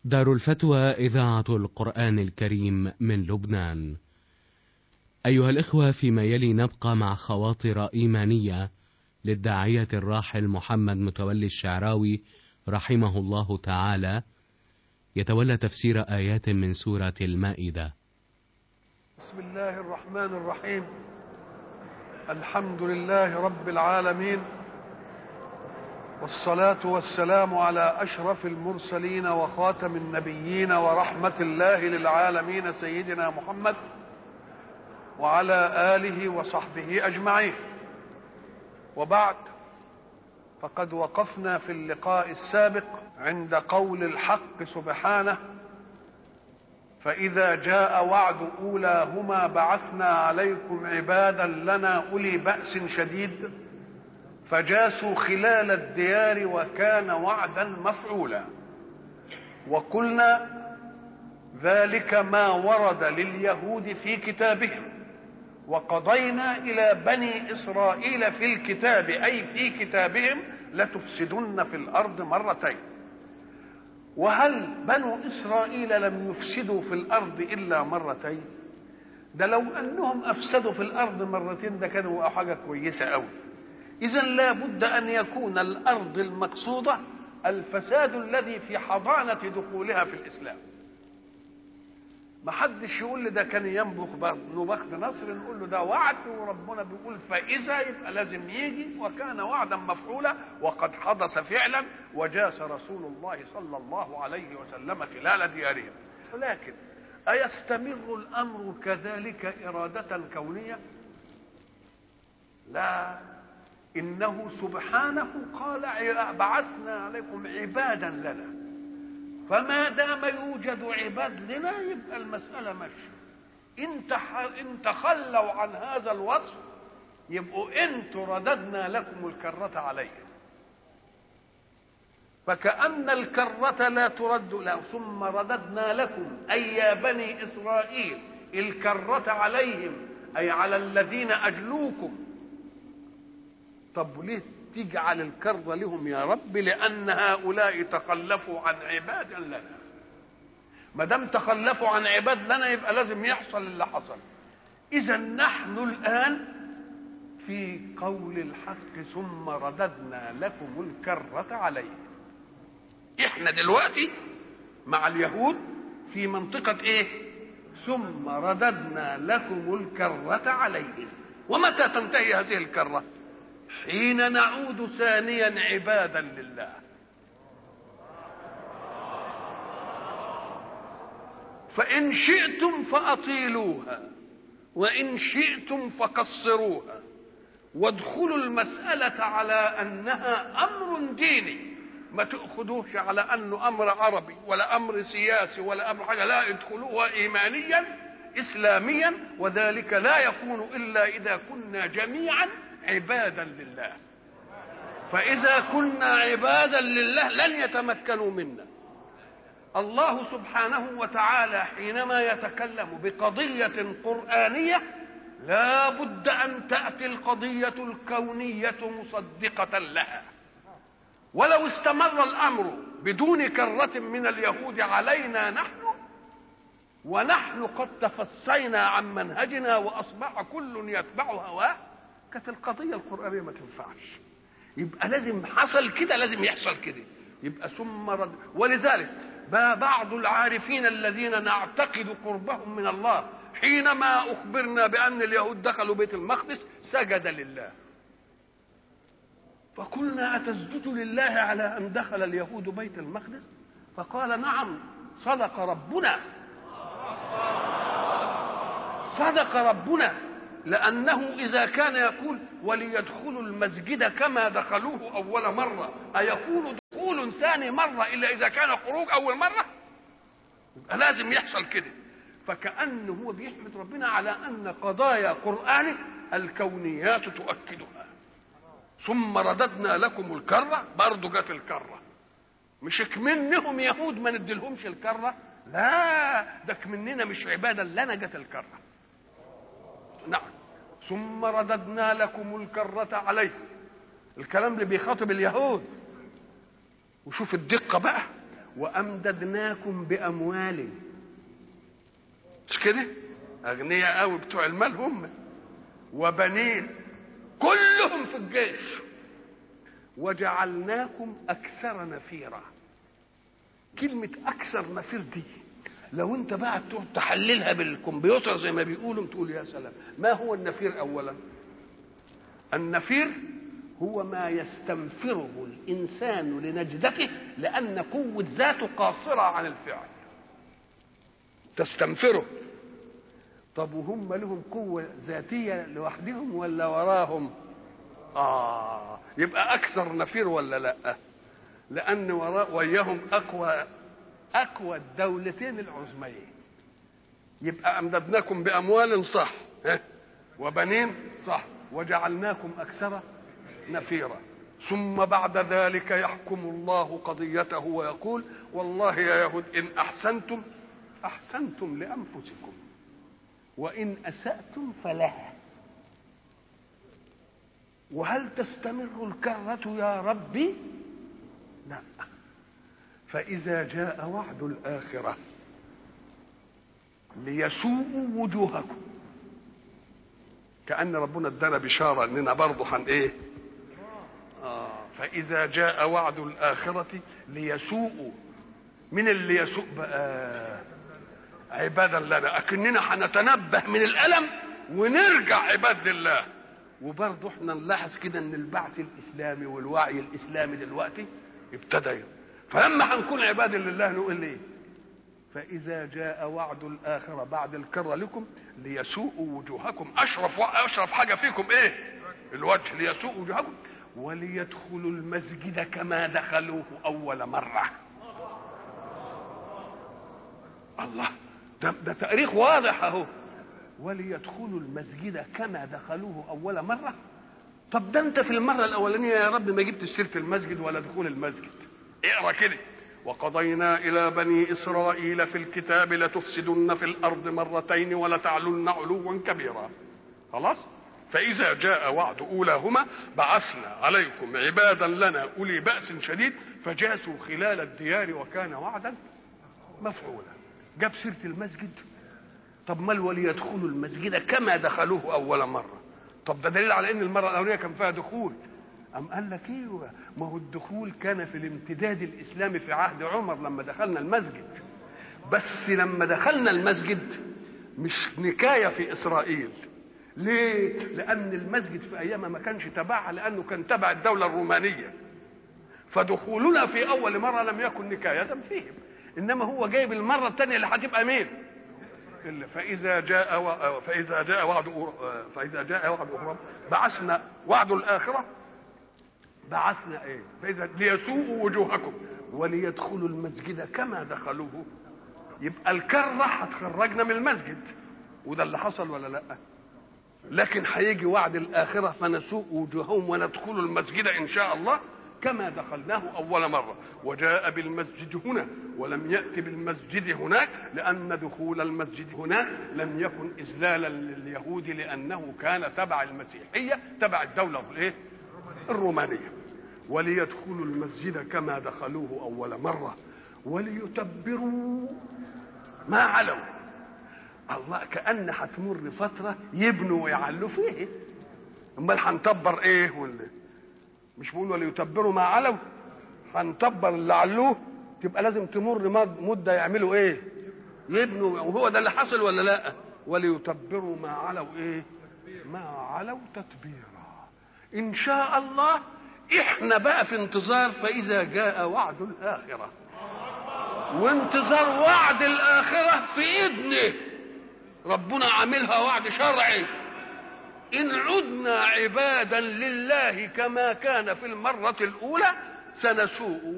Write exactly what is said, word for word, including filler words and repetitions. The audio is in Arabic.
دار الفتوى إذاعة القرآن الكريم من لبنان. أيها الإخوة، فيما يلي نبقى مع خواطر إيمانية للداعية الراحل محمد متولي الشعراوي رحمه الله تعالى، يتولى تفسير آيات من سورة المائدة. بسم الله الرحمن الرحيم. الحمد لله رب العالمين، والصلاة والسلام على أشرف المرسلين وخاتم النبيين ورحمة الله للعالمين سيدنا محمد وعلى آله وصحبه أجمعين. وبعد، فقد وقفنا في اللقاء السابق عند قول الحق سبحانه: فإذا جاء وعد أولاهما بعثنا عليكم عبادا لنا أولي بأس شديد فجاسوا خلال الديار وكان وعدا مفعولا. وقلنا ذلك ما ورد لليهود في كتابهم، وقضينا إلى بني إسرائيل في الكتاب أي في كتابهم لتفسدن في الأرض مرتين. وهل بنو إسرائيل لم يفسدوا في الأرض إلا مرتين؟ ده لو أنهم أفسدوا في الأرض مرتين ده كانوا حاجة كويسة أوي. إذن لا بد أن يكون الأرض المقصودة الفساد الذي في حضانة دخولها في الإسلام. ما حدش يقول لي ده كان ينبخ بخت نصر نقول له ده وعد، وربنا بيقول فإذا يبقى لازم يجي، وكان وعدا مفعولا وقد حدث فعلا وجاس رسول الله صلى الله عليه وسلم خلال ديارهم. ولكن أيستمر الأمر كذلك إرادة كونية؟ لا، إنه سبحانه قال بعثنا عليكم عبادا لنا، فما دام يوجد عباد لنا يبقى المسألة ماشية. إن تخلوا عن هذا الوصف يبقوا انتوا رددنا لكم الكرة عليهم، فكأن الكرة لا ترد لا ثم رددنا لكم أي يا بني إسرائيل الكرة عليهم أي على الذين أجلوكم. طب ليه تجعل الكرة لهم يا رب؟ لأن هؤلاء تخلفوا عن عباد لنا. ما دام تخلفوا عن عباد لنا يبقى لازم يحصل اللي حصل. إذا نحن الآن في قول الحق ثم رددنا لكم الكرة عليهم. إحنا دلوقتي مع اليهود في منطقة إيه؟ ثم رددنا لكم الكرة عليهم. ومتى تنتهي هذه الكرة؟ حين نعود ثانيا عبادا لله. فإن شئتم فأطيلوها وإن شئتم فقصروها، وادخلوا المسألة على أنها أمر ديني، ما تأخذوش على أنه أمر عربي ولا أمر سياسي ولا أمر حاجة، لا، ادخلوها إيمانيا إسلاميا. وذلك لا يكون إلا إذا كنا جميعا عبادا لله. فإذا كنا عبادا لله لن يتمكنوا منا. الله سبحانه وتعالى حينما يتكلم بقضية قرآنية لا بد أن تأتي القضية الكونية مصدقة لها. ولو استمر الأمر بدون كرة من اليهود علينا نحن، ونحن قد تفصينا عن منهجنا وأصبح كل يتبع هواه، كانت القضية القرآنية ما تنفعش. يبقى لازم حصل كده، لازم يحصل كده، يبقى ثم رد. ولذلك بعض العارفين الذين نعتقد قربهم من الله حينما أخبرنا بأن اليهود دخلوا بيت المقدس سجد لله، فقلنا أتسجد لله على أن دخل اليهود بيت المقدس؟ فقال نعم، صدق ربنا، صدق ربنا، لأنه إذا كان يقول وليدخلوا المسجد كما دخلوه أول مرة، أيكون دخول ثاني مرة إلا إذا كان خروج أول مرة؟ يبقى لازم يحصل كده. فكأنه هو بيحمد ربنا على أن قضايا قرآن الكونيات تؤكدها. ثم رددنا لكم الكرة، برضو جت الكرة. مش كمنهم يهود ما نديلهمش الكرة، لا، ده كمننا مش عبادة لنا جت الكرة. نعم، ثم رددنا لكم الكرة عليهم. الكلام اللي بيخاطب اليهود، وشوف الدقة بقى. وأمددناكم بأموال. مش كده؟ أغنياء قوي بتوع المال هم، وبنين كلهم في الجيش، وجعلناكم أكثر نفيرا. كلمة أكثر نفير دي لو أنت بقى تقعد تحللها بالكمبيوتر زي ما بيقولوا تقول يا سلام. ما هو النفير أولا؟ النفير هو ما يستنفره الإنسان لنجدته لأن قوة ذاته قاصرة عن الفعل، تستنفره. طب وهم لهم قوة ذاتية لوحدهم ولا وراهم؟ آه يبقى أكثر نفير ولا لأ؟ لأن وراء وياهم أقوى أقوى الدولتين العظميين. يبقى أمددناكم بأموال صح، وبنين صح، وجعلناكم أكثر نفيرا. ثم بعد ذلك يحكم الله قضيته ويقول والله يا يهود إن أحسنتم أحسنتم لأنفسكم وإن أسأتم فلها. وهل تستمر الكرة يا ربي؟ لا. فإذا جاء وعد الآخرة ليسوءوا وجوهكم، كأن ربنا ادانا بشارة اننا برضه هن ايه؟ آه فإذا جاء وعد الآخرة ليسوءوا. من اللي يسوء بقى؟ عبادا لنا، أكننا هنتنبه من الألم ونرجع عباد لله. وبرضه احنا نلاحظ كده ان البعث الإسلامي والوعي الإسلامي دلوقتي ابتدى، فلما هنكون عباد لله نقول ايه؟ فإذا جاء وعد الآخرة بعد الكرة لكم ليسوءوا وجوهكم. أشرف أشرف حاجة فيكم إيه؟ الوجه. ليسوءوا وجوهكم وليدخلوا المسجد كما دخلوه أول مرة. الله، ده, ده تاريخ واضح أهو. وليدخلوا المسجد كما دخلوه أول مرة. طب ده أنت في المرة الأولانية يا رب ما جبت سيرة المسجد ولا دخول المسجد. اقرأ كده: وقضينا إلى بني إسرائيل في الكتاب لتفسدن في الأرض مرتين ولتعلن علوا كبيرا. خلاص. فإذا جاء وعد أولاهما بعثنا عليكم عبادا لنا أولي بأس شديد فجاسوا خلال الديار وكان وعدا مفعولا. جاب سيرة المسجد. طب ما وليدخلوا المسجد كما دخلوه أول مرة. طب ده دليل على أن المرة الأولانية كان فيها دخول. أم قال لك ايوه، ما هو الدخول كان في الامتداد الإسلامي في عهد عمر لما دخلنا المسجد. بس لما دخلنا المسجد مش نكاية في إسرائيل. ليه؟ لأن المسجد في أيامها ما كانش تبعها، لأنه كان تبع الدولة الرومانية. فدخولنا في أول مرة لم يكن نكاية فيهم، إنما هو جايب المرة الثانية اللي هتبقى مين؟ فإذا جاء و... فإذا جاء وعد فإذا جاء وعد أخرى بعثنا وعد الآخرة بعثنا ايه؟ فإذا ليسوءوا وجوهكم وليدخلوا المسجد كما دخلوه. يبقى الكرة هتخرجنا من المسجد، وده اللي حصل ولا لا؟ لكن هيجي وعد الآخرة فنسوء وجوههم وندخل المسجد إن شاء الله كما دخلناه أول مرة. وجاء بالمسجد هنا ولم يأتي بالمسجد هناك، لأن دخول المسجد هناك لم يكن إذلالا لليهود لأنه كان تبع المسيحية، تبع الدولة الايه؟ الرومانية. وليدخلوا المسجد كما دخلوه أول مرة وليتبروا ما علوا. الله، كأن هتمر فترة يبنوا ويعلوا فيه. امال هنتبر ايه؟ ولا مش بقول وليتبروا ما علوا؟ هنتبر اللي علوه، تبقى لازم تمر مدة يعملوا ايه؟ يبنوا. وهو ده اللي حصل ولا لا؟ وليتبروا ما علوا ايه؟ ما علوا تتبيرا. ان شاء الله احنا بقى في انتظار فإذا جاء وعد الآخرة. وانتظار وعد الآخرة في إذنه، ربنا عاملها وعد شرعي. إن عدنا عبادا لله كما كان في المرة الأولى سنسوء